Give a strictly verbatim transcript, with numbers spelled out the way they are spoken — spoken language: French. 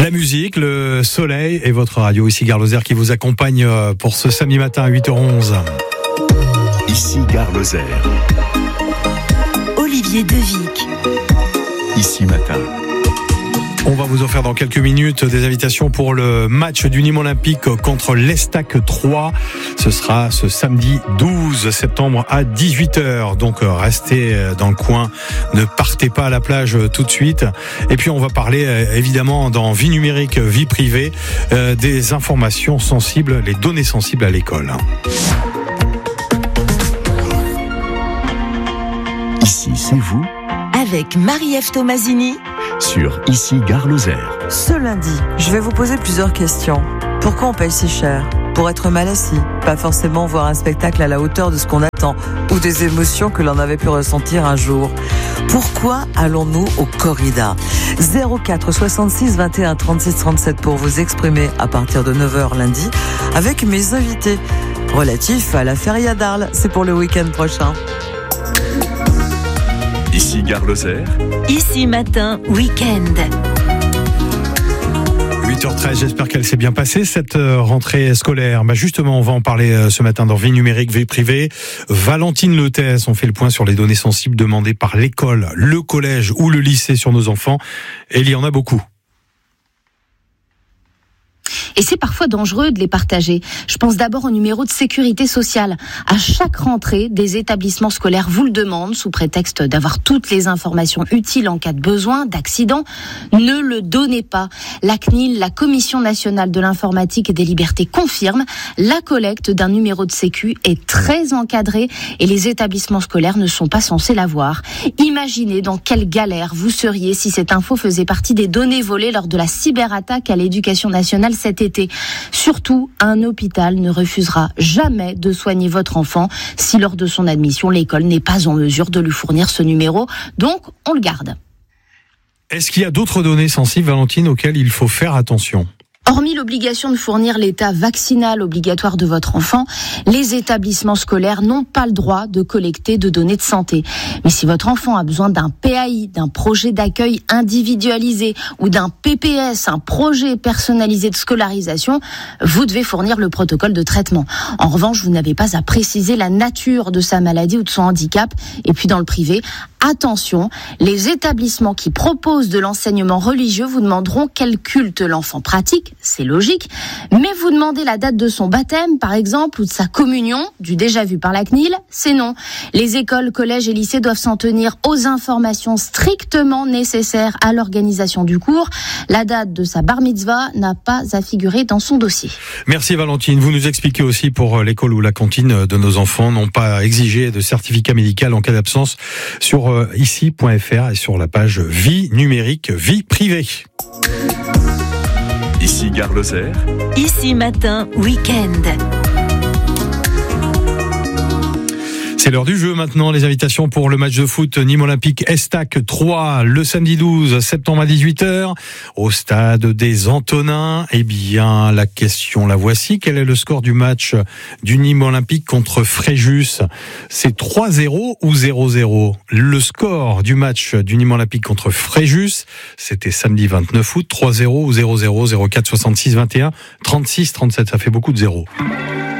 La musique, le soleil et votre radio. Ici Gare Lozère qui vous accompagne pour ce samedi matin à huit heures onze. Ici Gare Lozère. Olivier Devic. Ici matin. On va vous offrir dans quelques minutes des invitations pour le match du Nîmes Olympique contre l'Estac trois. Ce sera ce samedi douze septembre à dix-huit heures. Donc restez dans le coin, ne partez pas à la plage tout de suite. Et puis on va parler évidemment dans Vie numérique, vie privée, des informations sensibles, les données sensibles à l'école. Ici c'est vous. Avec Marie-Ève Tomasini. Sur Ici Gare Lozère. Ce lundi, je vais vous poser plusieurs questions. Pourquoi on paye si cher ? Pour être mal assis, pas forcément voir un spectacle à la hauteur de ce qu'on attend ou des émotions que l'on avait pu ressentir un jour. Pourquoi allons-nous au corrida ? zéro quatre soixante-six vingt et un trente-six trente-sept pour vous exprimer à partir de neuf heures lundi avec mes invités. Relatif à la feria d'Arles, c'est pour le week-end prochain. Ici Gare Lozère. Ici matin, week-end. huit heures treize, j'espère qu'elle s'est bien passée cette rentrée scolaire. Bah justement, on va en parler ce matin dans Vie numérique, vie privée. Valentine Letès, on fait le point sur les données sensibles demandées par l'école, le collège ou le lycée sur nos enfants. Et il y en a beaucoup. Et c'est parfois dangereux de les partager. Je pense d'abord au numéro de sécurité sociale. À chaque rentrée, des établissements scolaires vous le demandent sous prétexte d'avoir toutes les informations utiles en cas de besoin, d'accident. Ne le donnez pas. La C N I L, la Commission nationale de l'informatique et des libertés, confirme la collecte d'un numéro de sécu est très encadrée et les établissements scolaires ne sont pas censés l'avoir. Imaginez dans quelle galère vous seriez si cette info faisait partie des données volées lors de la cyberattaque à l'éducation nationale cet été. Surtout, un hôpital ne refusera jamais de soigner votre enfant si lors de son admission, l'école n'est pas en mesure de lui fournir ce numéro. Donc, on le garde. Est-ce qu'il y a d'autres données sensibles, Valentine, auxquelles il faut faire attention ? Hormis l'obligation de fournir l'état vaccinal obligatoire de votre enfant, les établissements scolaires n'ont pas le droit de collecter de données de santé. Mais si votre enfant a besoin d'un P A I, d'un projet d'accueil individualisé ou d'un P P S, un projet personnalisé de scolarisation, vous devez fournir le protocole de traitement. En revanche, vous n'avez pas à préciser la nature de sa maladie ou de son handicap. Et puis dans le privé, attention, les établissements qui proposent de l'enseignement religieux vous demanderont quel culte l'enfant pratique. C'est logique, mais vous demandez la date de son baptême, par exemple, ou de sa communion, du déjà vu par la C N I L, c'est non. Les écoles, collèges et lycées doivent s'en tenir aux informations strictement nécessaires à l'organisation du cours. La date de sa bar mitzvah n'a pas à figurer dans son dossier. Merci Valentine. Vous nous expliquez aussi pour l'école ou la cantine de nos enfants n'ont pas exigé de certificat médical en cas d'absence sur ici point f r et sur la page Vie numérique, vie privée. Ici Gare Lozère. Ici matin, week-end. C'est l'heure du jeu maintenant, les invitations pour le match de foot Nîmes Olympique Estac trois le samedi douze septembre à dix-huit heures au stade des Antonins. Eh bien, la question la voici, quel est le score du match du Nîmes Olympique contre Fréjus ? C'est trois zéro ou zéro zéro ? Le score du match du Nîmes Olympique contre Fréjus, c'était samedi vingt-neuf août, trois zéro ou zéro zéro, zéro quatre soixante-six vingt et un trente-six trente-sept, ça fait beaucoup de zéros.